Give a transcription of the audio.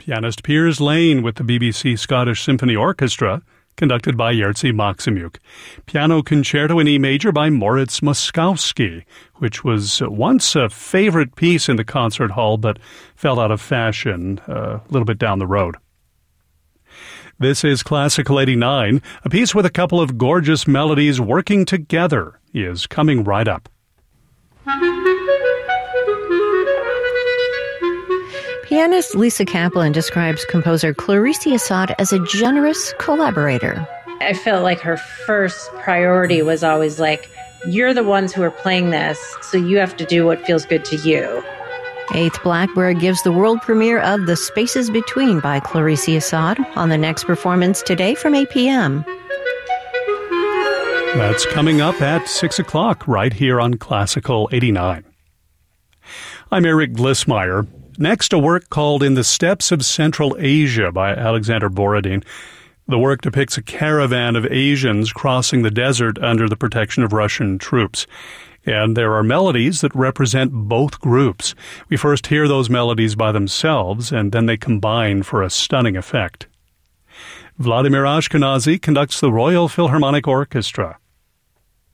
pianist Piers Lane with the BBC Scottish Symphony Orchestra, conducted by Jerzy Maksymiuk. Piano Concerto in E major by Moritz Moszkowski, which was once a favorite piece in the concert hall but fell out of fashion a little bit down the road. This is Classical 89. A piece with a couple of gorgeous melodies working together is coming right up. Pianist Lisa Kaplan describes composer Clarice Assad as a generous collaborator. I felt like her first priority was always like, you're the ones who are playing this, so you have to do what feels good to you. Eighth Blackbird gives the world premiere of The Spaces Between by Clarice Assad on the next performance today from 8 p.m. That's coming up at 6 o'clock right here on Classical 89. I'm Eric Glissmeyer. Next, a work called In the Steppes of Central Asia by Alexander Borodin. The work depicts a caravan of Asians crossing the desert under the protection of Russian troops. And there are melodies that represent both groups. We first hear those melodies by themselves, and then they combine for a stunning effect. Vladimir Ashkenazy conducts the Royal Philharmonic Orchestra.